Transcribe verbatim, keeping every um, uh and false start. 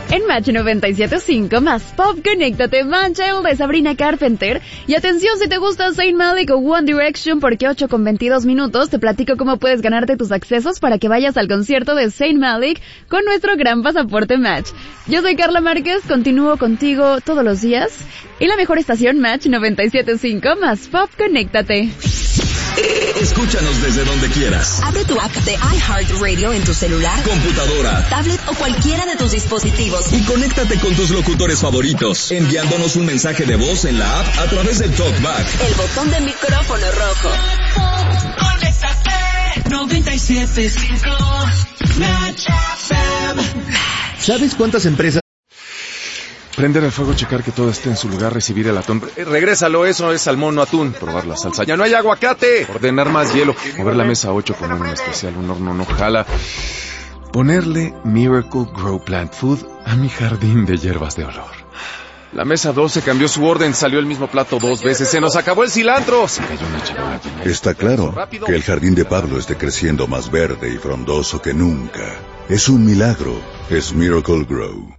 En Match noventa y siete punto cinco más Pop, conéctate, Manchild de Sabrina Carpenter. Y atención si te gusta Zayn Malik o One Direction, porque ocho con veintidós minutos te platico cómo puedes ganarte tus accesos para que vayas al concierto de Zayn Malik con nuestro gran pasaporte Match. Yo soy Carla Márquez, continúo contigo todos los días. Y la mejor estación Match noventa y siete punto cinco más Pop, conéctate. Escúchanos desde donde quieras. Abre tu app de iHeartRadio en tu celular, computadora, tablet o cualquiera de tus dispositivos. Y conéctate con tus locutores favoritos, enviándonos un mensaje de voz en la app a través del TalkBack. El botón de micrófono rojo. Conéctate noventa y siete punto cinco Match F M. ¿Sabes cuántas empresas? Prender el fuego, checar que todo esté en su lugar, recibir el atún. Eh, regrésalo, eso es salmón, no atún. Probar la salsa. ¡Ya no hay aguacate! Ordenar más hielo. Mover la mesa ocho, poner un especial, un horno no jala. Ponerle Miracle Grow Plant Food a mi jardín de hierbas de olor. La mesa doce cambió su orden, salió el mismo plato dos veces. ¡Se nos acabó el cilantro! Se cayó una charola llena de... Está claro que el jardín de Pablo esté creciendo más verde y frondoso que nunca. Es un milagro. Es Miracle Grow.